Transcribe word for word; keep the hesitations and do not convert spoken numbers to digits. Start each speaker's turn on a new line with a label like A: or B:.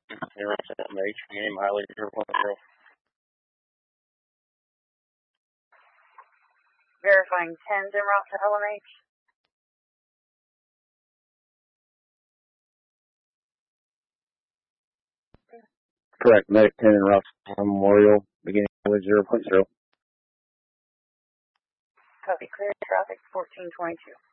A: Any mileage zero point zero.
B: Verifying tens en route to L M H.
A: Correct, Medic ten en route to Memorial, beginning mileage zero point zero.
B: Copy, clear traffic fourteen twenty-two.